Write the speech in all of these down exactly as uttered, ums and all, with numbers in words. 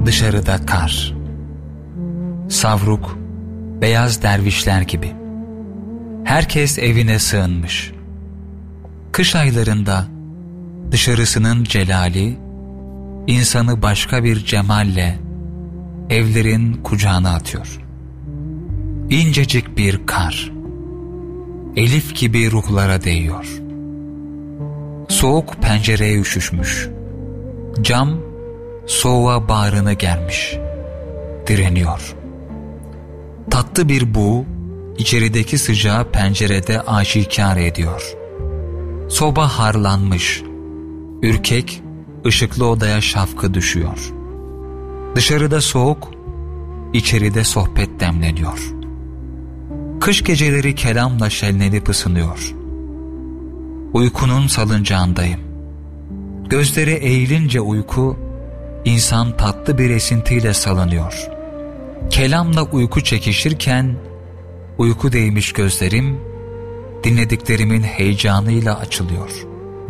Dışarıda kar. Savruk, beyaz dervişler gibi. Herkes evine sığınmış. Kış aylarında dışarısının celali, insanı başka bir cemalle evlerin kucağına atıyor. İncecik bir kar, elif gibi ruhlara değiyor. Soğuk pencereye üşüşmüş. Cam soğuğa bağrını germiş. Direniyor. Tatlı bir buğu içerideki sıcağı pencerede aşikar ediyor. Soba harlanmış. Ürkek, ışıklı odaya şafkı düşüyor. Dışarıda soğuk, içeride sohbet demleniyor. Kış geceleri kelamla şenlenip ısınıyor. Uykunun salıncağındayım. Gözleri eğilince uyku, insan tatlı bir esintiyle salınıyor. Kelamla uyku çekişirken, uyku değmiş gözlerim, dinlediklerimin heyecanıyla açılıyor.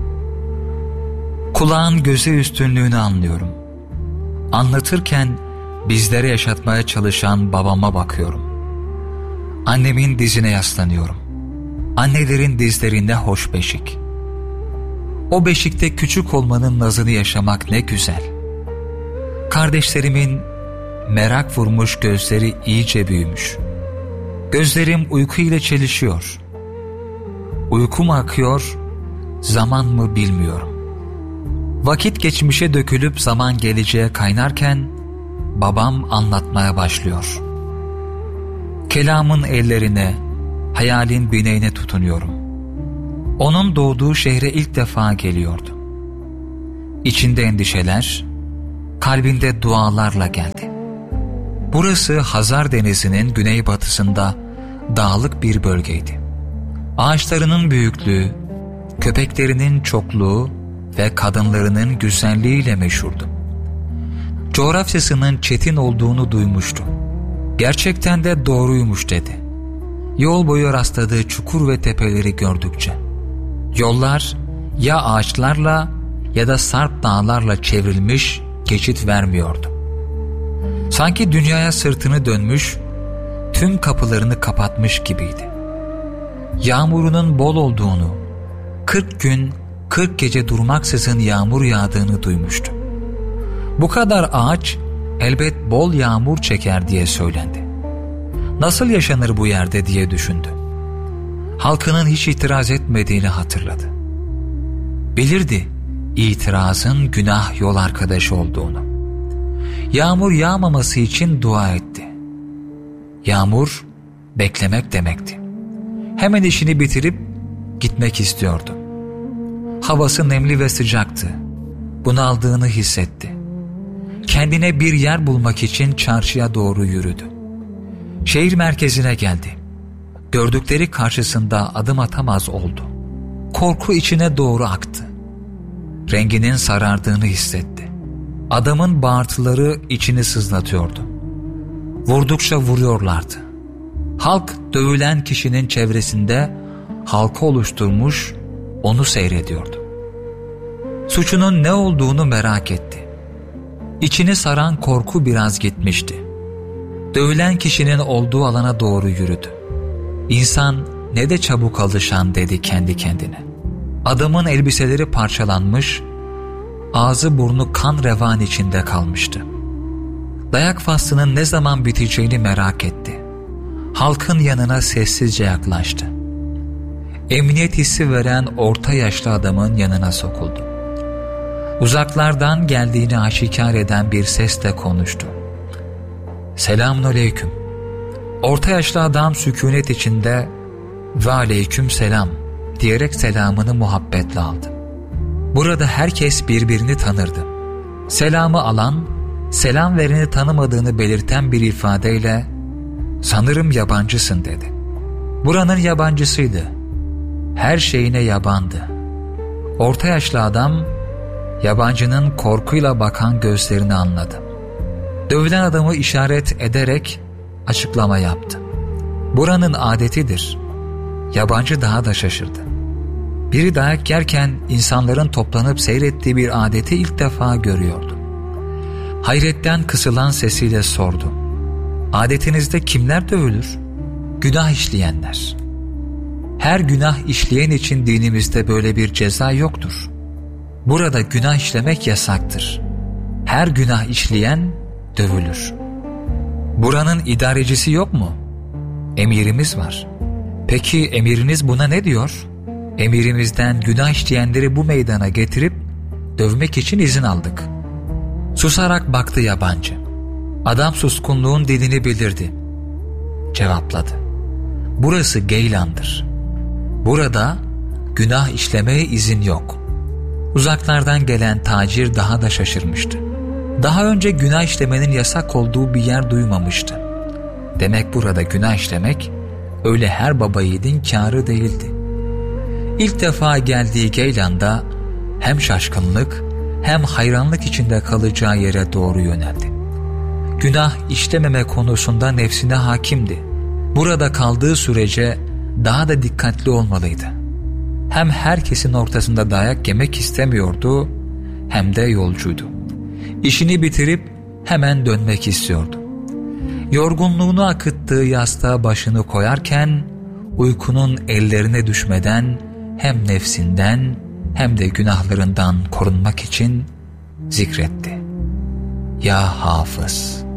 Kulağın göze üstünlüğünü anlıyorum. Anlatırken bizlere yaşatmaya çalışan babama bakıyorum. Annemin dizine yaslanıyorum. Annelerin dizlerinde hoş beşik. O beşikte küçük olmanın nazını yaşamak ne güzel. Kardeşlerimin merak vurmuş gözleri iyice büyümüş. Gözlerim uyku ile çelişiyor. Uyku mu akıyor, zaman mı bilmiyorum. Vakit geçmişe dökülüp zaman geleceğe kaynarken babam anlatmaya başlıyor. Kelamın ellerine, hayalin bineğine tutunuyorum. Onun doğduğu şehre ilk defa geliyordu. İçinde endişeler, kalbinde dualarla geldi. Burası Hazar Denizi'nin güneybatısında dağlık bir bölgeydi. Ağaçlarının büyüklüğü, köpeklerinin çokluğu ve kadınlarının güzelliğiyle meşhurdu. Coğrafyasının çetin olduğunu duymuştu. Gerçekten de doğruymuş dedi. Yol boyu rastladığı çukur ve tepeleri gördükçe. Yollar ya ağaçlarla ya da sarp dağlarla çevrilmiş, geçit vermiyordu. Sanki dünyaya sırtını dönmüş, tüm kapılarını kapatmış gibiydi. Yağmurunun bol olduğunu, kırk gün, kırk gece durmaksızın yağmur yağdığını duymuştu. Bu kadar ağaç elbet bol yağmur çeker diye söylendi. Nasıl yaşanır bu yerde diye düşündü. Halkının hiç itiraz etmediğini hatırladı. Bilirdi itirazın günah yol arkadaşı olduğunu. Yağmur yağmaması için dua etti. Yağmur beklemek demekti. Hemen işini bitirip gitmek istiyordu. Havası nemli ve sıcaktı. Bunaldığını hissetti. Kendine bir yer bulmak için çarşıya doğru yürüdü. Şehir merkezine geldi. Gördükleri karşısında adım atamaz oldu. Korku içine doğru aktı. Renginin sarardığını hissetti. Adamın bağırtıları içini sızlatıyordu. Vurdukça vuruyorlardı. Halk dövülen kişinin çevresinde halka oluşturmuş, onu seyrediyordu. Suçunun ne olduğunu merak etti. İçini saran korku biraz gitmişti. Dövülen kişinin olduğu alana doğru yürüdü. İnsan ne de çabuk alışan dedi kendi kendine. Adamın elbiseleri parçalanmış, ağzı burnu kan revan içinde kalmıştı. Dayak faslının ne zaman biteceğini merak etti. Halkın yanına sessizce yaklaştı. Emniyet hissi veren orta yaşlı adamın yanına sokuldu. Uzaklardan geldiğini aşikar eden bir sesle konuştu. "Selamünaleyküm." Orta yaşlı adam sükunet içinde "Ve aleyküm selam" diyerek selamını muhabbetle aldı. Burada herkes birbirini tanırdı. Selamı alan, selam vereni tanımadığını belirten bir ifadeyle "Sanırım yabancısın" dedi. Buranın yabancısıydı. Her şeyine yabandı. Orta yaşlı adam yabancının korkuyla bakan gözlerini anladı. Dövülen adamı işaret ederek açıklama yaptı. Buranın adetidir. Yabancı daha da şaşırdı. Biri dayak yerken insanların toplanıp seyrettiği bir adeti ilk defa görüyordu. Hayretten kısılan sesiyle sordu. Adetinizde kimler dövülür? Günah işleyenler. Her günah işleyen için dinimizde böyle bir ceza yoktur. Burada günah işlemek yasaktır. Her günah işleyen dövülür. Buranın idarecisi yok mu? Emirimiz var. Peki emiriniz buna ne diyor? Emirimizden günah işleyenleri bu meydana getirip dövmek için izin aldık. Susarak baktı yabancı. Adam suskunluğun dilini bildirdi. Cevapladı. Burası Geylan'dır. Burada günah işlemeye izin yok. Uzaklardan gelen tacir daha da şaşırmıştı. Daha önce günah işlemenin yasak olduğu bir yer duymamıştı. Demek burada günah işlemek öyle her baba yiğidin kârı değildi. İlk defa geldiği Geylan'da hem şaşkınlık hem hayranlık içinde kalacağı yere doğru yöneldi. Günah işlememe konusunda nefsine hakimdi. Burada kaldığı sürece daha da dikkatli olmalıydı. Hem herkesin ortasında dayak yemek istemiyordu hem de yolcuydu. İşini bitirip hemen dönmek istiyordu. Yorgunluğunu akıttığı yastığa başını koyarken uykunun ellerine düşmeden hem nefsinden hem de günahlarından korunmak için zikretti. Ya Hafız,